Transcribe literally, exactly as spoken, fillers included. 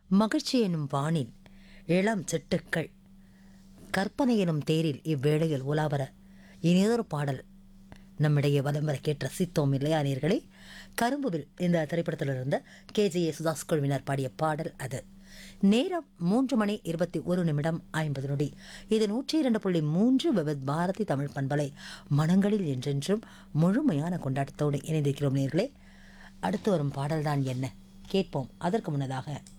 மகிழ்ச்சி எனும் வானில் இளம் சிட்டுக்கள் கற்பனை எனும் தேரில் இவ்வேளையில் உலாவர இனியதொரு பாடல் நம்மிடையே வலம் வர கேட்டு ரசித்தோம் இல்லையா நேர்களே? கரும்புவில் இந்த திரைப்படத்தில் இருந்த கே ஜே யேசுதாஸ் குழுவினர் பாடிய பாடல் அது. நேரம் மூன்று மணி இருபத்தி ஒரு நிமிடம் ஐம்பது நொடி. இது நூற்றி இரண்டு புள்ளி மூன்று விவித் பாரதி தமிழ் பண்பலை. மனங்களில் என்றென்றும் முழுமையான கொண்டாட்டத்தோடு இணைந்திருக்கிறோம் நேர்களே. அடுத்து வரும் பாடல்தான் என்ன கேட்போம். அதற்கு முன்னதாக